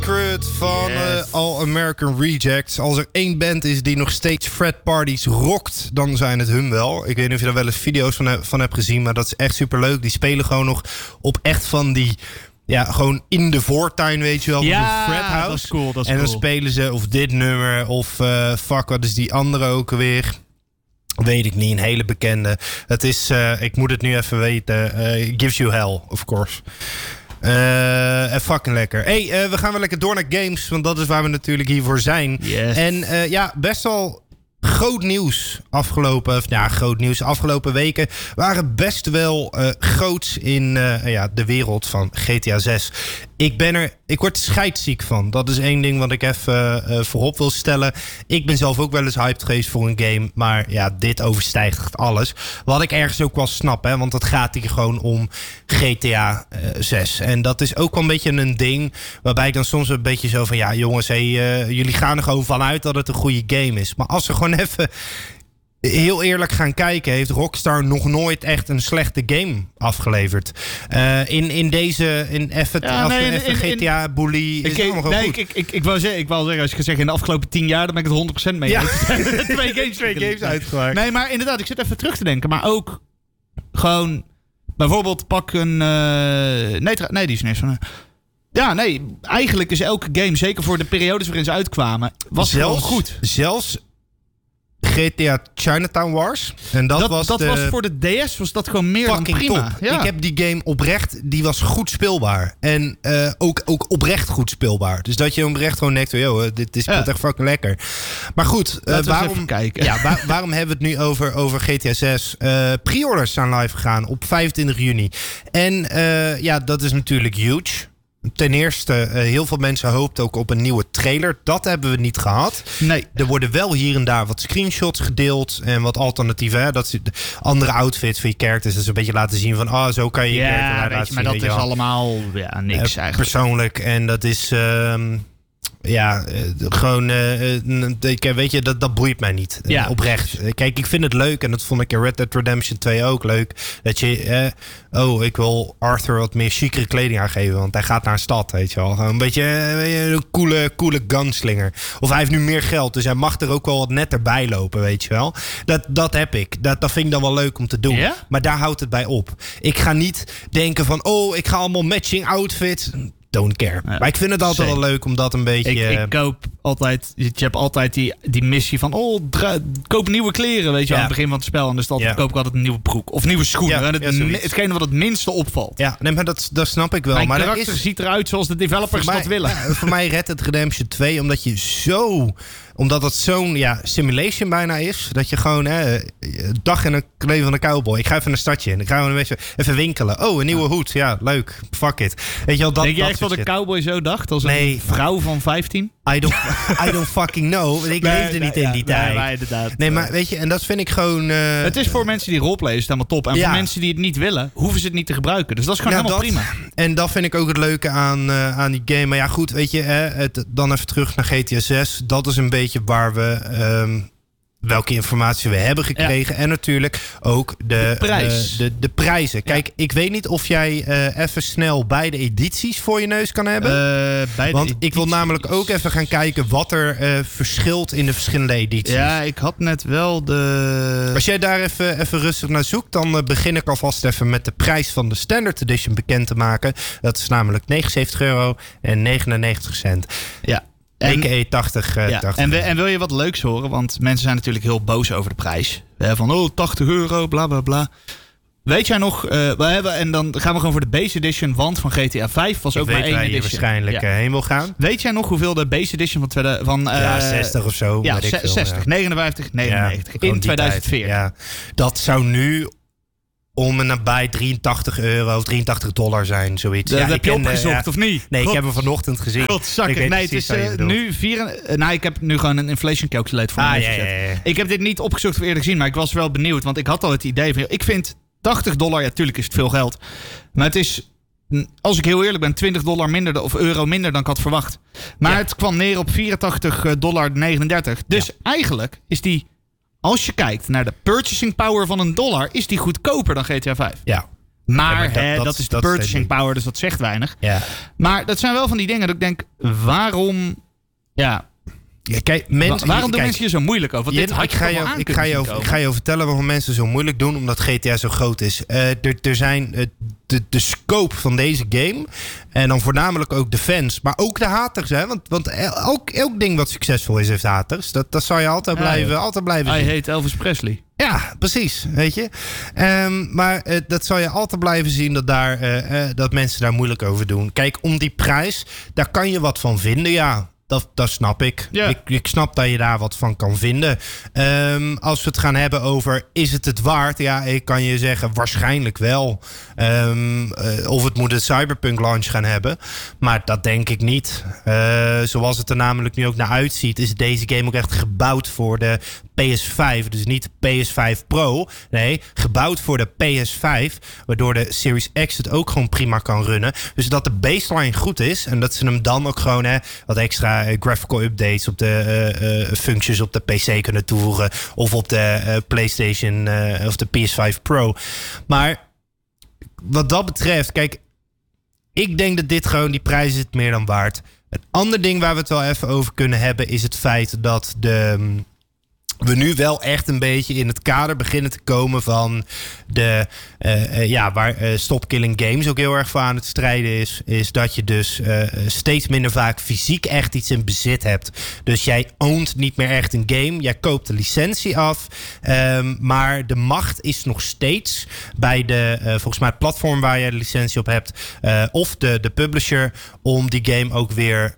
Secret van All American Rejects. Als er één band is die nog steeds frat parties rockt, dan zijn het hun wel. Ik weet niet of je daar wel eens video's van hebt gezien, maar dat is echt superleuk. Die spelen gewoon nog op echt van die... Ja, gewoon in de voortuin, weet je wel. Ja, frat house. dat is cool. En dan spelen ze of dit nummer of fuck, wat is die andere ook weer? Weet ik niet, een hele bekende. Het is, ik moet het nu even weten. Gives You Hell, of course. Fucking lekker. Hey, we gaan wel lekker door naar games, want dat is waar we natuurlijk hiervoor zijn. Yes. En best wel groot nieuws afgelopen weken waren best wel groots in de wereld van GTA 6. Ik word scheidsziek van. Dat is één ding wat ik even voorop wil stellen. Ik ben zelf ook wel eens hyped geweest voor een game. Maar ja, dit overstijgt alles. Wat ik ergens ook wel snap. Hè, want het gaat hier gewoon om GTA 6. En dat is ook wel een beetje een ding. Waarbij ik dan soms een beetje zo van... Ja jongens, jullie gaan er gewoon vanuit dat het een goede game is. Maar als we gewoon even... heel eerlijk gaan kijken, heeft Rockstar nog nooit echt een slechte game afgeleverd. In GTA Bully is het allemaal gewoon goed. Ik wou zeggen, als je gaat zeggen in de afgelopen 10 jaar, dan ben ik het 100% mee. Ja. Twee games uitgemaakt. Nee, maar inderdaad, ik zit even terug te denken. Maar ook gewoon, bijvoorbeeld pak een... Nee, die is niet van... Ja, nee, eigenlijk is elke game, zeker voor de periodes waarin ze uitkwamen, was gewoon goed. Zelfs GTA Chinatown Wars. En dat was voor de DS was dat gewoon meer dan prima. Top. Ja. Ik heb die game oprecht, die was goed speelbaar. En ook oprecht goed speelbaar. Dus dat je oprecht gewoon denkt, dit is echt fucking lekker. Maar goed, waarom kijken? Ja, waarom hebben we het nu over GTA 6? Pre-orders zijn live gegaan op 25 juni. En dat is natuurlijk huge. Ten eerste, heel veel mensen hoopten ook op een nieuwe trailer. Dat hebben we niet gehad. Nee. Er worden wel hier en daar wat screenshots gedeeld. En wat alternatieven. Hè? Dat is andere outfits voor je characters. Dat is een beetje laten zien van... zo kan je je character laten zien. Maar dat is allemaal niks eigenlijk. Persoonlijk. En dat is... gewoon... weet je, dat boeit mij niet. Ja. Oprecht. Kijk, ik vind het leuk. En dat vond ik in Red Dead Redemption 2 ook leuk. Dat je... ik wil Arthur wat meer chicere kleding aangeven. Want hij gaat naar een stad, weet je wel. Gewoon een beetje een coole gunslinger. Of hij heeft nu meer geld. Dus hij mag er ook wel wat netter bij lopen, weet je wel. Dat heb ik. Dat vind ik dan wel leuk om te doen. Ja? Maar daar houdt het bij op. Ik ga niet denken van... ik ga allemaal matching outfits... Don't care. Ja, maar ik vind het altijd wel leuk om dat een beetje... Ik koop altijd... Je hebt altijd die missie van... koop nieuwe kleren, weet je, aan het begin van het spel. En dus koop ik altijd een nieuwe broek. Of nieuwe schoenen. Ja, hetgene wat het minste opvalt. Ja, nee, maar dat snap ik wel. Mijn maar karakter ziet eruit zoals de developers dat willen. Ja, voor mij Red Dead Redemption 2, omdat het zo'n simulation bijna is. Dat je gewoon dag in een leven van een cowboy. Ik ga even een stadje in. Ik ga even winkelen. Een nieuwe hoed. Ja, leuk. Fuck it. Weet je wel, denk jij echt dat een cowboy zo dacht? Als een vrouw van 15? I don't fucking know. Ik leefde niet in die tijd. Nee, inderdaad. Nee, maar weet je, en dat vind ik gewoon... Het is voor mensen die roleplayen is het helemaal top. En voor mensen die het niet willen, hoeven ze het niet te gebruiken. Dus dat is gewoon helemaal prima. En dat vind ik ook het leuke aan die game. Maar ja, goed, weet je, dan even terug naar GTA 6. Dat is een beetje waar we... welke informatie we hebben gekregen. Ja. En natuurlijk ook de prijzen. Kijk, ik weet niet of jij even snel beide edities voor je neus kan hebben. Want ik wil namelijk ook even gaan kijken wat er verschilt in de verschillende edities. Ja, ik had net wel de... Als jij daar even rustig naar zoekt, dan begin ik alvast even met de prijs van de Standard Edition bekend te maken. Dat is namelijk €79 en 99 cent. Ja. A.k.a. 80. En wil je wat leuks horen? Want mensen zijn natuurlijk heel boos over de prijs. Van €80, bla bla bla. Weet jij nog... en dan gaan we gewoon voor de base edition. Want van GTA 5 was ook maar 1 edition. Waar je waarschijnlijk heen wil gaan. Weet jij nog hoeveel de base edition van 60 of zo. Ja, 60, 59, 99. In 2014. Ja. Dat zou nu... om en nabij €83, $83 zijn, zoiets. Dat heb je opgezocht, of niet? Nee, ik heb hem vanochtend gezien. Godzakker. Nee, het is nu 4... ik heb nu gewoon een inflation calculator voor me gezet. Ja. Ik heb dit niet opgezocht of eerder gezien, maar ik was wel benieuwd. Want ik had al het idee van... Ik vind $80, ja, tuurlijk is het veel geld. Maar het is... Als ik heel eerlijk ben, $20 minder of euro minder dan ik had verwacht. Maar het kwam neer op $84,39. Dus eigenlijk is die... Als je kijkt naar de purchasing power van $1, is die goedkoper dan GTA 5. Ja. Maar dat is de purchasing power, dus dat zegt weinig. Ja. Maar dat zijn wel van die dingen dat ik denk, waarom... Ja, kijk, waarom doen mensen hier zo moeilijk over? Ik ga je vertellen waarom mensen zo moeilijk doen, omdat GTA zo groot is. Er zijn de scope van deze game, en dan voornamelijk ook de fans, maar ook de haters. Hè? Want elk ding wat succesvol is, heeft haters. Dat zal je altijd blijven zien. Hij heet Elvis Presley. Ja, precies, weet je. Maar dat zal je altijd blijven zien dat mensen daar moeilijk over doen. Kijk, om die prijs, daar kan je wat van vinden, ja. Dat snap ik. Ja. Ik snap dat je daar wat van kan vinden. Als we het gaan hebben over, is het waard? Ja, ik kan je zeggen, waarschijnlijk wel. Of het moet een Cyberpunk launch gaan hebben. Maar dat denk ik niet. Zoals het er namelijk nu ook naar uitziet, is deze game ook echt gebouwd voor de PS5. Dus niet PS5 Pro. Nee, gebouwd voor de PS5. Waardoor de Series X het ook gewoon prima kan runnen. Dus dat de baseline goed is. En dat ze hem dan ook gewoon wat extra graphical updates op de functies op de PC kunnen toevoegen. Of op de PlayStation of de PS5 Pro. Maar wat dat betreft, kijk, ik denk dat dit gewoon, die prijs is het meer dan waard. Een ander ding waar we het wel even over kunnen hebben is het feit dat we nu wel echt een beetje in het kader beginnen te komen van waar Stop Killing Games ook heel erg voor aan het strijden is dat je dus steeds minder vaak fysiek echt iets in bezit hebt. Dus jij ownt niet meer echt een game. Jij koopt de licentie af. Maar de macht is nog steeds bij volgens mij het platform waar je de licentie op hebt, of de publisher, om die game ook weer...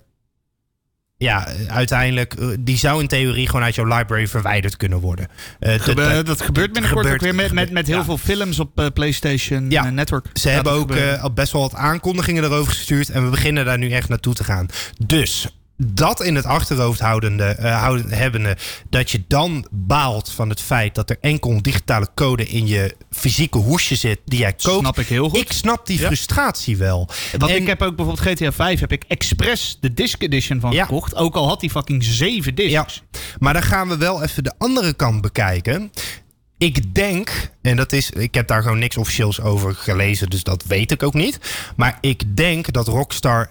Ja, uiteindelijk, die zou in theorie gewoon uit jouw library verwijderd kunnen worden. Dat gebeurt binnenkort ook weer met heel veel films op PlayStation Network. Ze hebben ook al best wel wat aankondigingen erover gestuurd. En we beginnen daar nu echt naartoe te gaan. Dus dat in het achterhoofd hebbende, dat je dan baalt van het feit dat er enkel digitale code in je fysieke hoesje zit die jij koopt. Snap ik heel goed. Ik snap die frustratie wel. Want ik heb ook bijvoorbeeld GTA 5 heb ik expres de disc edition van gekocht. Ook al had die fucking 7 discs. Ja. Maar dan gaan we wel even de andere kant bekijken. Ik denk, en ik heb daar gewoon niks officieels over gelezen, dus dat weet ik ook niet. Maar ik denk dat Rockstar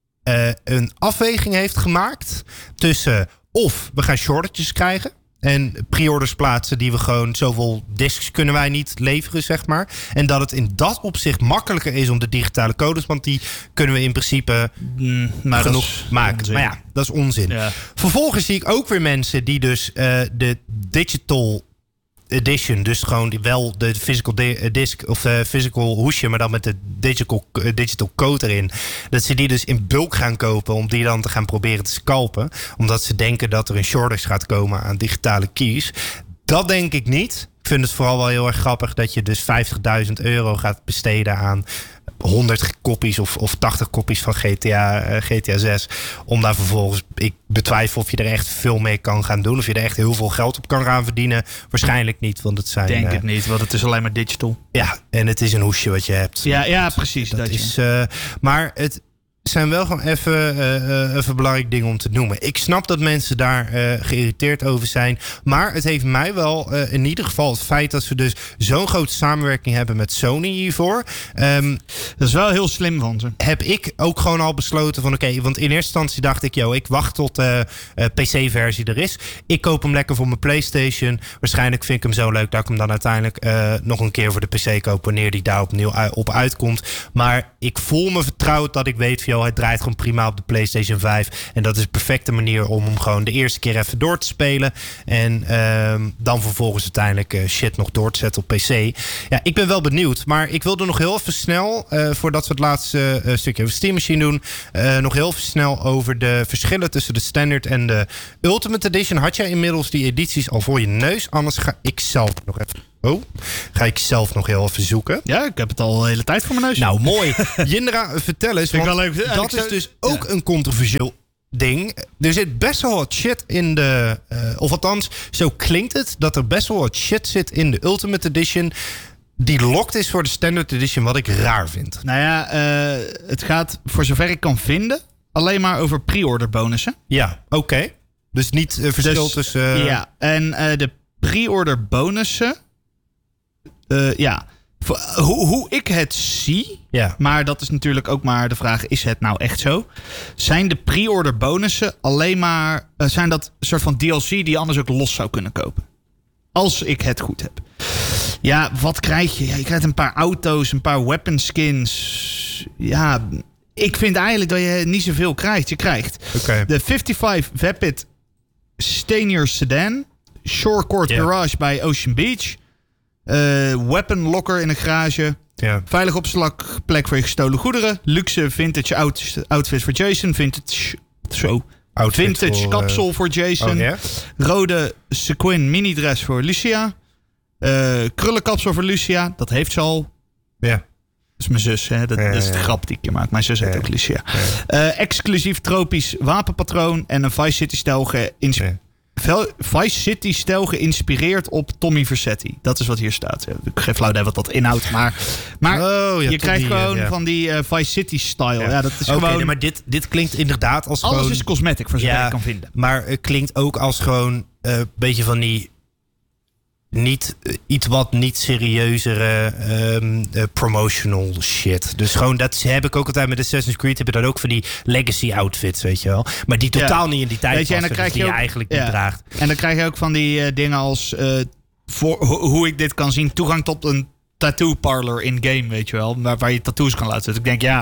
een afweging heeft gemaakt tussen of we gaan shortages krijgen en pre-orders plaatsen die we gewoon, zoveel discs kunnen wij niet leveren, zeg maar. En dat het in dat opzicht makkelijker is om de digitale codes, want die kunnen we in principe genoeg maken. Onzin. Maar ja, dat is onzin. Ja. Vervolgens zie ik ook weer mensen die dus de digital edition, dus gewoon wel de physical disc of physical hoesje, maar dan met de digital code erin. Dat ze die dus in bulk gaan kopen om die dan te gaan proberen te scalpen. Omdat ze denken dat er een shortage gaat komen aan digitale keys. Dat denk ik niet. Ik vind het vooral wel heel erg grappig dat je dus €50.000 gaat besteden aan 100 kopies of 80 kopies van GTA 6. Om daar vervolgens, ik betwijfel of je er echt veel mee kan gaan doen. Of je er echt heel veel geld op kan gaan verdienen. Waarschijnlijk niet, want het zijn... Denk het niet, want het is alleen maar digital. Ja, en het is een hoesje wat je hebt. Ja, precies. Dat is, maar het zijn wel gewoon even belangrijk dingen om te noemen. Ik snap dat mensen daar geïrriteerd over zijn. Maar het heeft mij wel in ieder geval het feit dat we dus zo'n grote samenwerking hebben met Sony hiervoor. Dat is wel heel slim van ze. Heb ik ook gewoon al besloten van oké, want in eerste instantie dacht ik, ik wacht tot de PC-versie er is. Ik koop hem lekker voor mijn PlayStation. Waarschijnlijk vind ik hem zo leuk dat ik hem dan uiteindelijk nog een keer voor de PC koop wanneer die daar opnieuw op uitkomt. Maar ik voel me vertrouwd dat ik weet het draait gewoon prima op de PlayStation 5. En dat is een perfecte manier om hem gewoon de eerste keer even door te spelen. En dan vervolgens uiteindelijk shit nog door te zetten op PC. Ja, ik ben wel benieuwd. Maar ik wilde nog heel even snel, voordat we het laatste stukje over Steam Machine doen, nog heel even snel over de verschillen tussen de Standard en de Ultimate Edition. Had jij inmiddels die edities al voor je neus? Anders ga ik zelf nog even... Ga ik zelf nog heel even zoeken. Ja, ik heb het al de hele tijd voor mijn neus. Nou, mooi. Jindra, vertel eens. Want dat is dus ook een controversieel ding. Er zit best wel wat shit in de... of althans, zo klinkt het, dat er best wel wat shit zit in de Ultimate Edition die locked is voor de Standard Edition, wat ik raar vind. Nou ja, het gaat, voor zover ik kan vinden, alleen maar over pre-order bonussen. Ja, oké. Dus niet verschil tussen... Ja, en de pre-order bonussen... Hoe ik het zie, maar dat is natuurlijk ook maar de vraag, is het nou echt zo? Zijn de pre-order bonussen alleen maar, zijn dat een soort van DLC die je anders ook los zou kunnen kopen? Als ik het goed heb. Ja, wat krijg je? Ja, je krijgt een paar auto's, een paar weapon skins. Ja, ik vind eigenlijk dat je niet zoveel krijgt. Je krijgt de 55 Vapid Stanier Sedan, Shorecourt Garage bij Ocean Beach, weapon locker in een garage, veilig opslagplek voor je gestolen goederen, luxe vintage outfit voor Jason, vintage kapsel voor Jason, rode sequin minidress voor Lucia, krullenkapsel voor Lucia, dat heeft ze al. Ja. Dat is mijn zus, hè? Dat is de grap die ik maak. Mijn zus heet ook Lucia. Exclusief tropisch wapenpatroon en een Vice City stijl geïnspireerd op Tommy Vercetti. Dat is wat hier staat. Ik geef flauw idee wat dat inhoudt. Maar je krijgt gewoon van die Vice City style. Ja, dat is gewoon. Nee, maar dit klinkt inderdaad als alles gewoon. Alles is cosmetic voor zover ik kan vinden. Maar het klinkt ook als gewoon een beetje van die. Iets wat niet serieuzere promotional shit. Dus gewoon, dat heb ik ook altijd met Assassin's Creed. Heb je dan ook van die legacy outfits, weet je wel. Maar die totaal niet in die tijd passen, dus die je eigenlijk niet draagt. En dan krijg je ook van die dingen als, hoe ik dit kan zien, toegang tot een tattoo parlor in-game, weet je wel. Waar je tattoos kan laten zetten. Ik denk,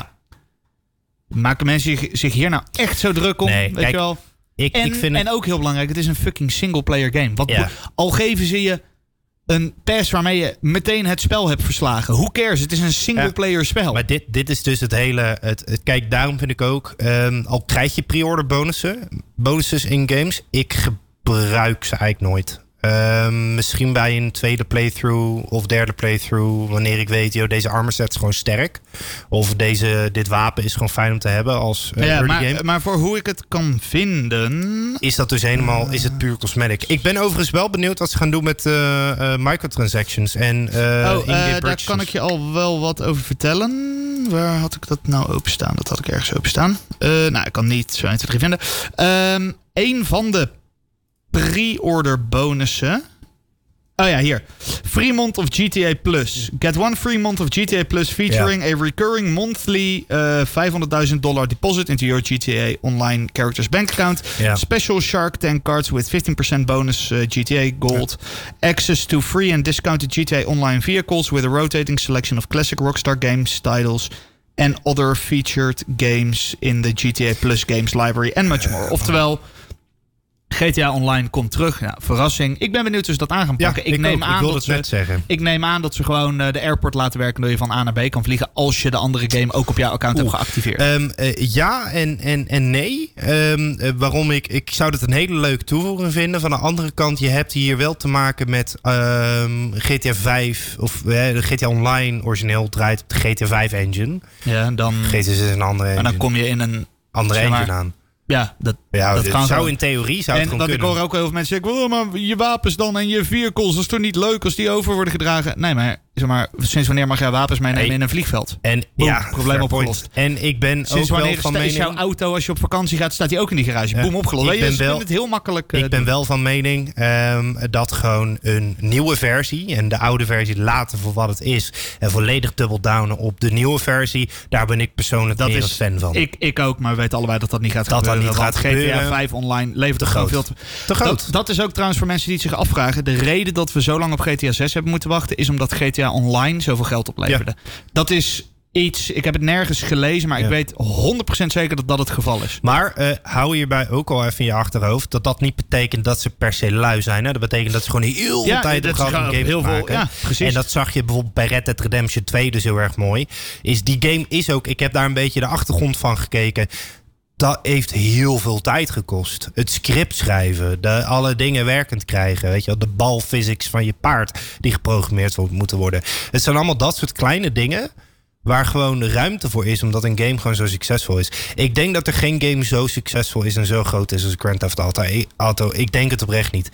maken mensen zich hier nou echt zo druk om, weet je wel. Ik vind en ook heel belangrijk, het is een fucking single-player game. Al geven ze je een pass waarmee je meteen het spel hebt verslagen. Who cares? Het is een single-player spel. Maar dit is dus het hele. Kijk, daarom vind ik ook. Al krijg je pre-order bonuses in games. Ik gebruik ze eigenlijk nooit. Misschien bij een tweede playthrough of derde playthrough. Wanneer ik weet, deze armor set is gewoon sterk. Of dit wapen is gewoon fijn om te hebben als early game. Maar voor hoe ik het kan vinden, is dat dus helemaal, is het puur cosmetic. Ik ben overigens wel benieuwd wat ze gaan doen met microtransactions en daar kan ik je al wel wat over vertellen. Waar had ik dat nou openstaan? Dat had ik ergens openstaan. Ik kan niet zo 1, 2, 3 vinden. Een van de pre-order bonussen. Oh ja, hier. Free month of GTA Plus. Get one free month of GTA Plus featuring a recurring monthly $500,000 deposit into your GTA Online character's bank account. Special Shark Tank cards with 15% bonus GTA Gold. Access to free and discounted GTA Online vehicles with a rotating selection of classic Rockstar Games titles and other featured games in the GTA Plus games library and much more. Oftewel, GTA Online komt terug. Ja, verrassing. Ik ben benieuwd of ze dat aan gaan pakken. Ik neem aan dat ze gewoon de airport laten werken, door je van A naar B kan vliegen als je de andere game ook op jouw account hebt geactiveerd. Ja en nee. Waarom ik zou dat een hele leuke toevoeging vinden. Van de andere kant, je hebt hier wel te maken met GTA 5 of de GTA Online origineel draait op de GTA 5 engine. Ja, dan GTA 6 is een andere engine. En dan kom je in een andere engine aan. Ja, dat kan zou in theorie het kunnen. Ik hoor ook heel veel mensen zeggen, maar je wapens dan en je vehicles, dat is toch niet leuk als die over worden gedragen? Nee, maar sinds wanneer mag jij wapens meenemen in een vliegveld? En probleem opgelost. En ik ben sinds ook wel van mening, is jouw auto als je op vakantie gaat, staat die ook in die garage? Boem, opgelost. Ik vind het heel makkelijk. Ik ben wel van mening dat gewoon een nieuwe versie en de oude versie laten voor wat het is en volledig double downen op de nieuwe versie. Daar ben ik persoonlijk meer als fan van. Ik ook, maar we weten allebei dat dat niet gaat gebeuren. GTA 5 online levert gewoon veel te groot. Dat is ook trouwens voor mensen die het zich afvragen. De reden dat we zo lang op GTA 6 hebben moeten wachten is omdat GTA Online zoveel geld opleverde. Ja. Dat is iets, ik heb het nergens gelezen, maar ik weet 100% zeker dat dat het geval is. Maar hou hierbij ook al even in je achterhoofd dat niet betekent dat ze per se lui zijn. Hè? Dat betekent dat ze gewoon heel veel tijd op gehad om games maken. Ja, precies. En dat zag je bijvoorbeeld bij Red Dead Redemption 2 dus heel erg mooi. Die game is ook, ik heb daar een beetje de achtergrond van gekeken. Dat heeft heel veel tijd gekost. Het script schrijven, alle dingen werkend krijgen. Weet je wel, de balphysics van je paard die geprogrammeerd moeten worden. Het zijn allemaal dat soort kleine dingen waar gewoon de ruimte voor is, omdat een game gewoon zo succesvol is. Ik denk dat er geen game zo succesvol is en zo groot is als Grand Theft Auto. Ik denk het oprecht niet.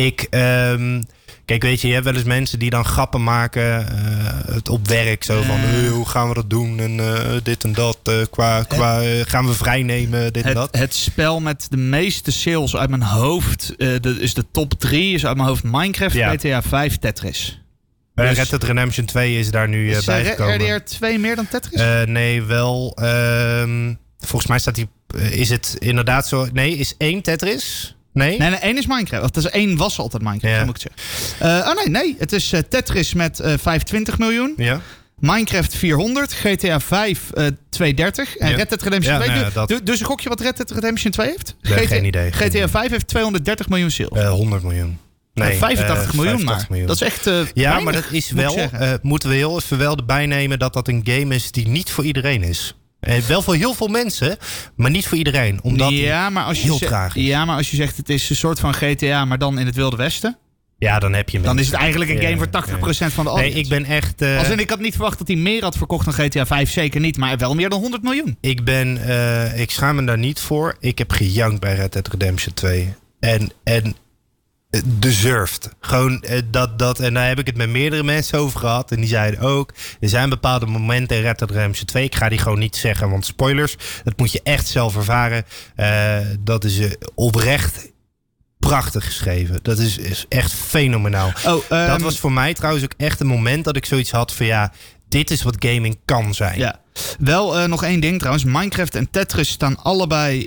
Kijk, weet je hebt wel eens mensen die dan grappen maken het op werk. Zo van, hoe gaan we dat doen? En dit en dat. Gaan we vrijnemen? Dit en dat. Het spel met de meeste sales uit mijn hoofd, is de top 3, is uit mijn hoofd Minecraft, GTA 5, Tetris. Red Dead Redemption 2 is daar nu bijgekomen. Is RDR 2 meer dan Tetris? Nee, wel. Volgens mij staat is het inderdaad zo... Nee, is 1 Tetris? Nee? Nee, 1 is Minecraft. Dat is 1 was altijd Minecraft, zo moet ik het zeggen. Nee. Het is Tetris met 25 miljoen. Ja. Minecraft 400, GTA 5 230 en Red Dead Redemption 2. Dus een gokje wat Red Dead Redemption 2 heeft? Geen idee. GTA 5 heeft 230 miljoen sales. 100 miljoen. Nee, 85 miljoen maar. Miljoen. Dat is echt weinig, maar dat is wel... moeten we heel even wel erbij nemen dat een game is die niet voor iedereen is. Wel voor heel veel mensen, maar niet voor iedereen. Omdat heel traag is. Ja, maar als je zegt het is een soort van GTA, maar dan in het Wilde Westen... Ja, dan heb je mensen. Dan is het eigenlijk een game voor 80% van de audience. Nee, ik ben echt... ik had niet verwacht dat hij meer had verkocht dan GTA 5. Zeker niet, maar wel meer dan 100 miljoen. Ik schaam me daar niet voor. Ik heb gejankt bij Red Dead Redemption 2. En deserved. Gewoon dat. En daar heb ik het met meerdere mensen over gehad. En die zeiden ook, er zijn bepaalde momenten in Red Dead Redemption 2. Ik ga die gewoon niet zeggen, want spoilers. Dat moet je echt zelf ervaren. Dat is oprecht... prachtig geschreven. Dat is echt fenomenaal. Dat was voor mij trouwens ook echt een moment dat ik zoiets had van dit is wat gaming kan zijn. Ja. Wel nog één ding trouwens. Minecraft en Tetris staan allebei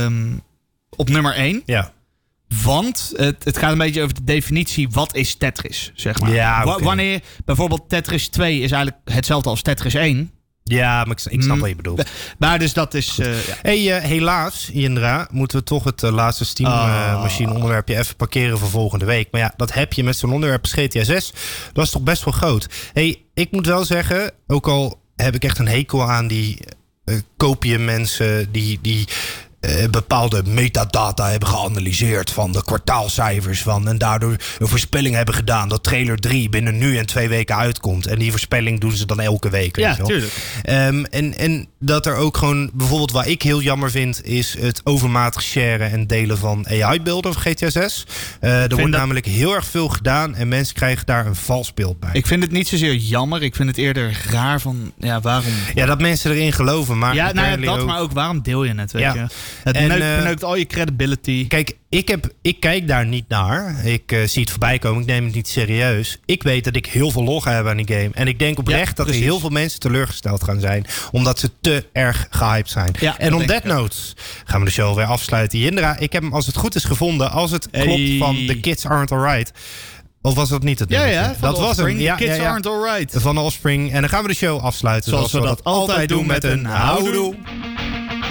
op nummer 1. Ja. Want het gaat een beetje over de definitie, wat is Tetris, zeg maar. Ja, okay. Wanneer bijvoorbeeld Tetris 2 is eigenlijk hetzelfde als Tetris 1... Ja, maar ik snap wat je bedoelt. Maar dus dat is... helaas, Indra, moeten we toch het laatste Steam-machine onderwerpje even parkeren voor volgende week. Maar dat heb je met zo'n onderwerp als GTA 6. Dat is toch best wel groot. Ik moet wel zeggen, ook al heb ik echt een hekel aan die kopium mensen die bepaalde metadata hebben geanalyseerd van de kwartaalcijfers van en daardoor een voorspelling hebben gedaan dat trailer 3 binnen nu en 2 weken uitkomt. En die voorspelling doen ze dan elke week. Ja, tuurlijk. En dat er ook gewoon, bijvoorbeeld waar ik heel jammer vind, is het overmatig sharen en delen van AI-beelden van GTA 6. Er wordt namelijk heel erg veel gedaan en mensen krijgen daar een vals beeld bij. Ik vind het niet zozeer jammer. Ik vind het eerder raar van, waarom... Ja, dat mensen erin geloven. Maar maar ook waarom deel je het, weet je? Het neukt al je credibility. Kijk, ik kijk daar niet naar. Ik zie het voorbij komen. Ik neem het niet serieus. Ik weet dat ik heel veel lol heb aan die game. En ik denk oprecht dat er heel veel mensen teleurgesteld gaan zijn. Omdat ze te erg gehyped zijn. Ja, en on that note gaan we de show weer afsluiten. Jindra, ik heb hem als het goed is gevonden. Als het klopt van The Kids Aren't Alright. Of was dat niet het nummer? Ja, dat was hem. The Kids Aren't Alright. Van de Offspring. En dan gaan we de show afsluiten. Zoals we dat altijd doen met een houdoe.